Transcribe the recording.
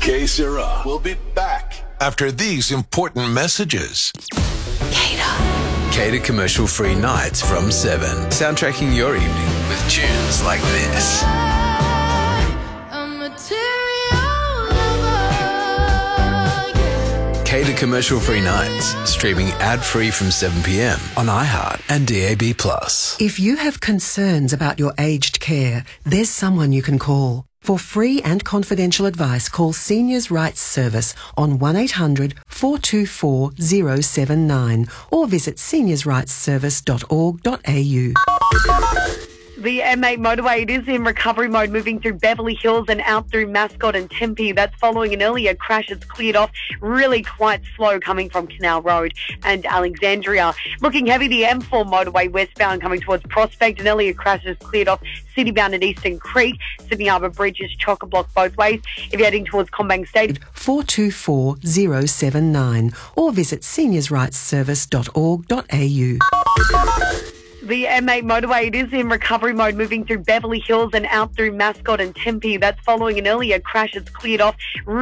Que Sera will be back after these important messages. Cater commercial-free nights from 7. Soundtracking your evening with tunes like this. Cater commercial-free nights, streaming ad-free from 7 p.m. on iHeart and DAB+. If you have concerns about your aged care, there's someone you can call. For free and confidential advice, call Seniors Rights Service on 1-800-424-079 or visit seniorsrightsservice.org.au. The M8 motorway, it is in recovery mode, moving through Beverly Hills and out through Mascot and Tempe. That's following an earlier crash. It's cleared off, really quite slow coming from Canal Road and Alexandria. Looking heavy, the M4 motorway westbound coming towards Prospect. An earlier crash is cleared off citybound at Eastern Creek. Sydney Harbour Bridge is chock-a-block both ways. If you're heading towards Combank State, 424-079 or visit seniorsrightsservice.org.au. The M8 motorway, it is in recovery mode, moving through Beverly Hills and out through Mascot and Tempe. That's following an earlier crash. It's cleared off.